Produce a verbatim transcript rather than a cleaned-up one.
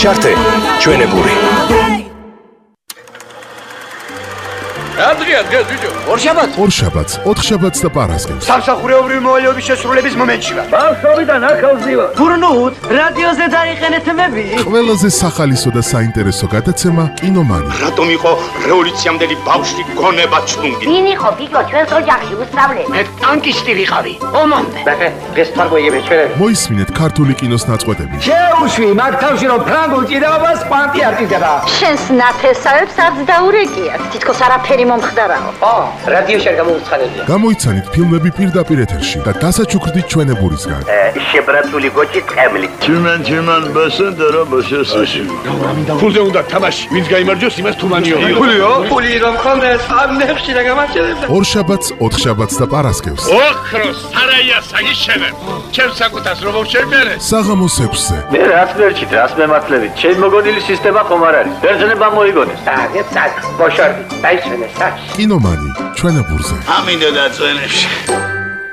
ჩართე ჩვენებური. Adria, Adria, video. ორშაბათ. ორშაბათს, ოთხშაბათს და პარასკევს. სამსახურეობრივი მოვალეობის შესრულების მომენტში ვარ. ბავშვობიდან ახალზე ვარ. გურნუთ, რადიოზე დაიყენეთ მები. ყველაზე სახალისო და საინტერესო გადაცემა კინომანი. რატომ იყო რევოლუციამდელი ბავშვი გონება ჩუნგი? ვინ იყო ბიჭო ჩვენს ოჯახში უსწავლე? მე ტანკისტი ვიყავი. ომამდე. ბახე, დღეს თარგოიები ჩვენები. მოისმინეთ ქართული კინოს ნაწყვეტები. შეუშვი, მაგ თავში რომ ფრანგულ ჭიდაობას პანტი არ ჭიდდება. შენს ნათესავებს არც დაურეკიათ. თითქოს არაფერი მომხდარაო. ო, რადიოში არ გამოუცხადებია. გამოიცანით ფილმები პირდაპირ ეთერში და დასაჩუქრდით ჩვენებურისგან. შებრაცული გოჭი ტყემლი. Чиман чиман башендера башесაში. ფულზე უნდა თამაში. ვინც გაიმარჯვოს, იმას თუმანიო. ფულიო? ფული რომ ხონდეს, ამ ნებში რა გამარჯვებდა. ორშაბათს, ოთხშაბათს და პარასკევს. ოქროს სარაია საგიშენე. ჩემს საკუთას რომ შევმერე. საღამოს ექვსზე. მე რას მერჩით, რას მემართლებით? ჩემი მოგონილი სისტემა ხომ არ არის. ბერძნება მოიგონეს. აგეთ საკ, ბოშორდი, დაიჩვენეს საკ. კინომანი ჩვენებურზე. ამინდა და წვენებში.